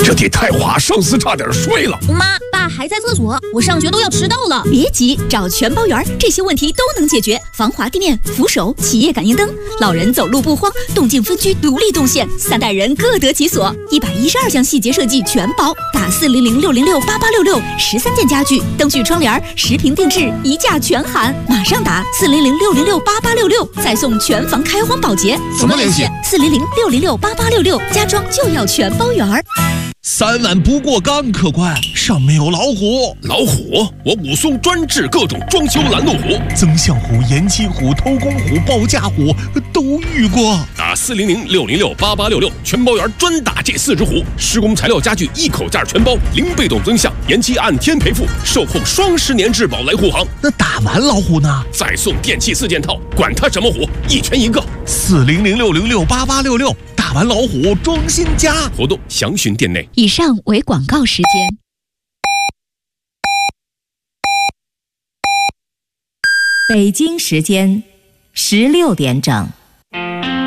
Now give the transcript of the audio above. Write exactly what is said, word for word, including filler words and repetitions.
这得太滑，上司差点睡了。 妈，爸还在厕所，我上学都要迟到了。 别急，找全包园，这些问题都能解决。防滑地面、扶手、企业感应灯，老人走路不慌，动静分区独立动线，三代人各得其所。一百一十二项细节设计全包，打四零零六零六八八六六，十三件家具、灯具、窗帘、十平定制，一价全含。马上打四零零六零六八八六六，再送全房开荒保洁。 怎么联系？ 四零零六零六八八六六，家装就要全包园。 三万不过岗，客官，上面有老虎。 老虎？我武松专治各种装修拦路虎， 增象虎、延期虎、偷工虎、报价虎都遇过。 打四零零六零六八八六六，全包园专打这四只虎。施工材料家具一口价全包，零被动增项，延期按天赔付，受控双十年质保来护航。 那打完老虎呢？ 再送电器四件套，管它什么虎，一拳一个。 四零零六零六八八六六，打完老虎装新家。 活动详询店内。 以上为广告时间。 北京时间十六点整。